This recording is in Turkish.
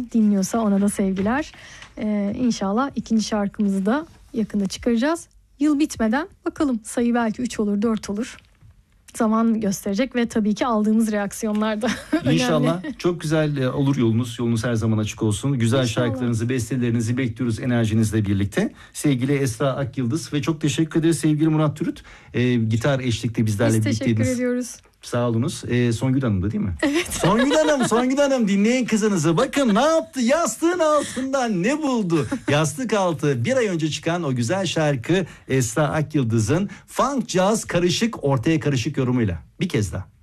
dinliyorsa ona da sevgiler. İnşallah ikinci şarkımızı da yakında çıkaracağız. Yıl bitmeden bakalım, sayı belki 3 olur 4 olur. Zaman gösterecek ve tabii ki aldığımız reaksiyonlar da önemli. İnşallah çok güzel olur yolunuz. Yolunuz her zaman açık olsun. Güzel İnşallah. şarkılarınızı, bestelerinizi bekliyoruz enerjinizle birlikte. Sevgili Esra Akyıldız ve çok teşekkür ederiz sevgili Murat Türüt. Gitar eşlikte bizlerle birlikteydiniz. Biz teşekkür ediyoruz. Sağ olunuz. Songül Hanım da değil mi? Evet. Songül Hanım dinleyin kızınızı. Bakın ne yaptı? Yastığın altından ne buldu? Yastık altı bir ay önce çıkan o güzel şarkı Esra Akyıldız'ın funk, caz karışık, ortaya karışık yorumuyla. Bir kez daha.